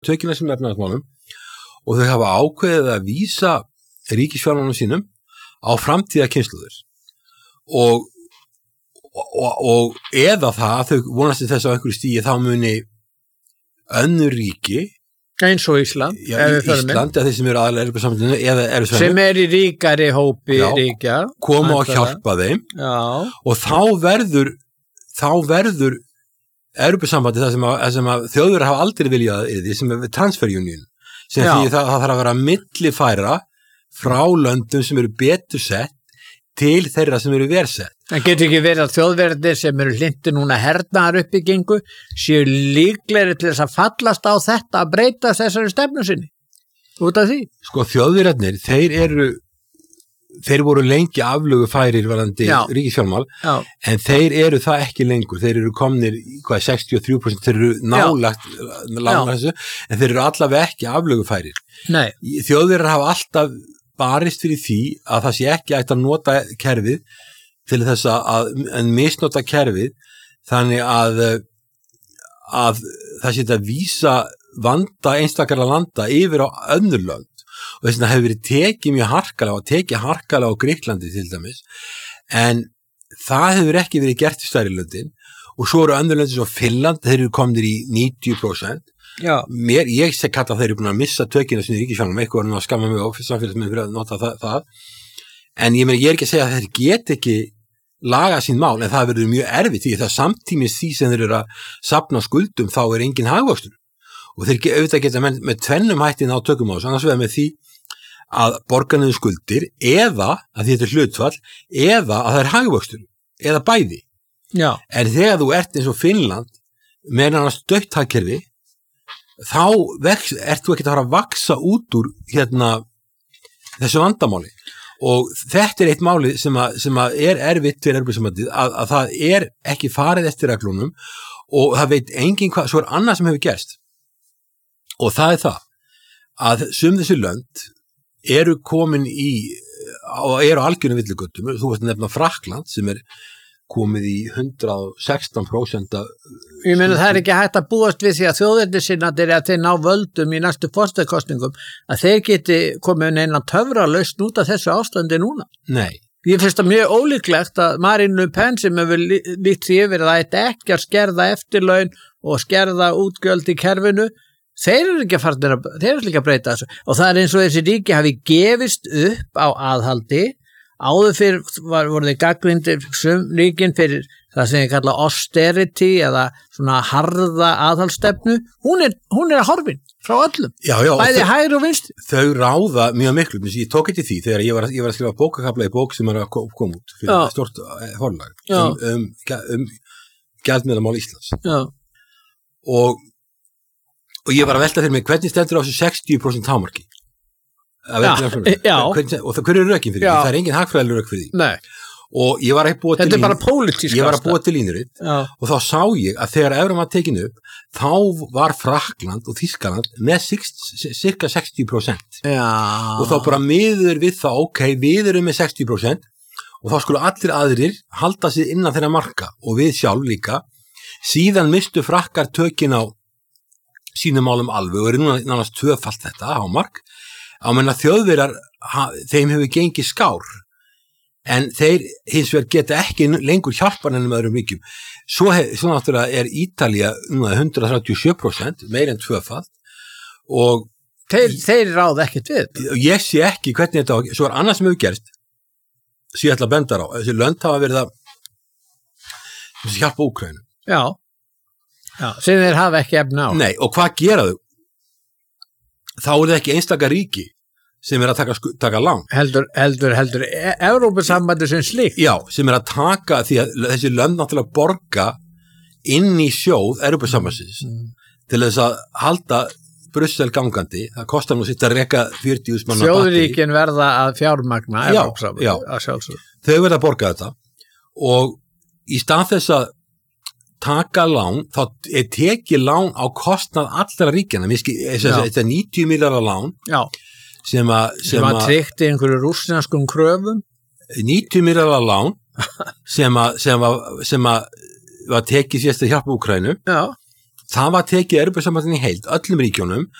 tökina sem efnahagsmálum og þau hafa ákveðið að vísa ríkisfjármálum sínum á framtíða kynslóðir og eða það að þau vonast til þess á einhverju stíi þá muni önnur ríki eins og Ísland, Ísland eða þeir sem eru aðalega Evrópusambandinu eða sem í ríkari hópi ríkja koma og hjálpa þeim og þá verður Evrópusambandi það sem að þjóðir hafa aldrei viljað því sem er transfer union sem því það þarf að vera millifæra frá löndum sem eru betur sett til þeirra sem eru versett. Það getur ekki verið að þjóðverðir sem eru hlindir núna hernaðar uppbyggingu séu líklegri til þess að fallast á þetta að breyta þessari stefnu sinni út af því. Sko þjóðverðirnir, þeir voru lengi aflögu færir varðandi ríkisfjármál en þeir eru það ekki lengur. Þeir eru komnir 63%, þeir eru nálagt þessu en þeir eru allavega ekki aflögu færir. Nei. Þjóðverðir hafa alltaf barist fyrir því að það sé ekki hægt að nota kerfið til þess að misnota kerfið þannig að það sé að vísa vanda einstakara landa yfir á önnur lönd og þess vegna hefur verið tekið harkalega á Grikklandi til dæmis en það hefur ekki verið gert í stærri löndin og svo eru önnur löndin svo Finnland, þeir eru komnir í 90%. Ég kalla þeir eru búin að missa tökina sinni í ríkisfjármálum, eitthvað að skamma mig á samfélagsmiðlum fyrir að nota það. En ég er ekki að segja að þeir get ekki laga sín mál, en það verður mjög erfitt því það samtímis því sem þeir eru að safna skuldum þá er engin hagvöxtur. Og þeir auðvitað geta með tvennum hættin á tökum á þessu, annars vegar með því að borga niður skuldir eða að þetta er hlutfall eða að það er hagvöxtur eða bæði. En þegar þú ert eins og Finnland með annars dögt hagkerfi þá ert þú ekki að fara að vaksa út úr þessu vandamáli og þetta er eitt máli sem að er erfitt fyrir Evrópusambandið að það er ekki farið eftir reglunum og það veit enginn hvað, svo er annað sem hefur gerst og það er það að þessi lönd eru komin og eru algjörnum villigötum, þú veist nefna Frakkland sem er komið í 116%. Ég meina það er ekki hægt að búast við því að þjóðernissinnatir að þeir ná völdum í næstu forsetakosningum að þeir geti komið inn að töfra lausn út af þessu ástandi núna. Nei. Ég finnst það mjög ólíklegt að Marine Le Pen sem hefur lýtt því yfir að það ætti ekki að skerða eftirlaun og skerða útgjöld í kerfinu, þeir eru ekki að breyta þessu og það er eins og þessi ríki hafi gefist upp á aðhaldi. Áður fyrir voru þeir gagnrýndir ríkin fyrir það sem ég kalla austerity eða svona harða aðhaldsstefnu. Hún er horfin frá öllum, bæði hægri og vinstri. Þau ráða mjög miklu, ég tók ekki því þegar ég var að skrifa bókakafla í bók sem er að koma út fyrir stort forlag gjaldmiðlamál Íslands. Og ég var að velta fyrir mig hvernig stendur á þessu 60% hámarki. Og hver er rökin fyrir því? Það er engin hagfræðileg rök fyrir því. Nei. Og ég var að búa til þetta er bara pólitísk ég var að búa til línurit og þá sá ég að þegar evran var tekin upp þá var Frakkland og Þýskaland með cirka 60%. Og þá bara miður við það við erum með 60% og þá skulle allir aðrir halda sig innan þeirra marka og við sjálf líka. Síðan mistu Frakkar tökin á sínum málum alveg og eru núna nánast tvöfalt þetta hámark. Á menna þjóðverjar, þeim hefur gengið skár, en þeir hins vegar geta ekki lengur hjálpan ennum öðrum ríkjum. Svo náttúrulega er Ítalía núna 137%, meir en tvöfalt, og þeir ráða ekkert við. Ég sé ekki hvernig þetta svo er annað sem hefur gerst, sem ég ætla að benda á. Þessi lönd hafa verið að hjálpa Úkraínu. Já, sem þeir hafa ekki efni á. Nei, og hvað gera þau? Þá er það ekki einstaka ríki sem er að taka lán. Heldur Evrópusambandi sem slíkt. Já, sem er að taka því að þessi lönd náttúrulega borga inn í sjóð Evrópusambandsins til þess að halda Brussel gangandi. Það kostar nú sitt að reka 40.000 manna batti. Þjóðríkin verða að fjármagna Evrópusambandi. Já, þau verða að borga þetta og í stað þess að taka lán, þá er tekið lán á kostnað allra ríkjana. Þetta er 90 milljarðar lán sem að tryggt í einhverju rússneskum kröfum. 90 milljarðar lán sem að var tekið sérst að hjálpa Úkraínu það var tekið Evrópusambandinu í heild, öllum ríkjónum